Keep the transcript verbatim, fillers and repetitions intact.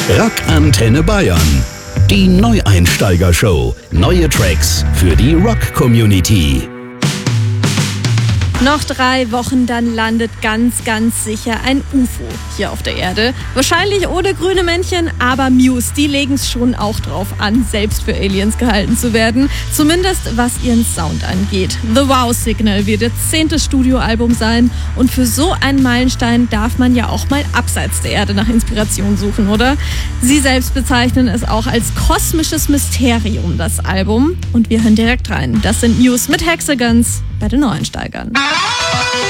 Rock Antenne Bayern. Die Neueinsteiger-Show. Neue Tracks für die Rock-Community. Noch drei Wochen, dann landet ganz, ganz sicher ein U F O hier auf der Erde. Wahrscheinlich ohne grüne Männchen, aber Muse, die legen es schon auch drauf an, selbst für Aliens gehalten zu werden. Zumindest was ihren Sound angeht. The Wow Signal wird ihr zehntes Studioalbum sein. Und für so einen Meilenstein darf man ja auch mal abseits der Erde nach Inspiration suchen, oder? Sie selbst bezeichnen es auch als kosmisches Mysterium, das Album. Und wir hören direkt rein. Das sind Muse mit Hexagons bei den Neueinsteigern.